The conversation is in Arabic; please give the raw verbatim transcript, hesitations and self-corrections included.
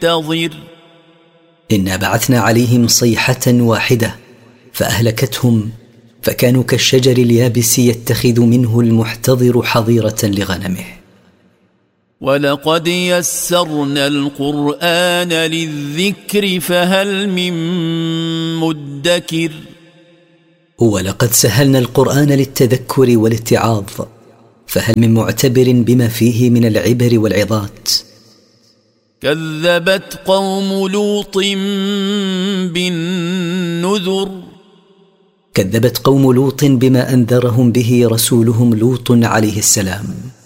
فانتظر إنا بعثنا عليهم صيحة واحدة فأهلكتهم، فكانوا كالشجر اليابس يتخذ منه المحتضر حظيرة لغنمه. ولقد يسرنا القرآن للذكر فهل من مدكر ولقد سهلنا القرآن للتذكر والاتعاظ فهل من معتبر بما فيه من العبر والعظات. كذبت قوم لوط بالنذر كذبت قوم لوط بما أنذرهم به رسولهم لوط عليه السلام.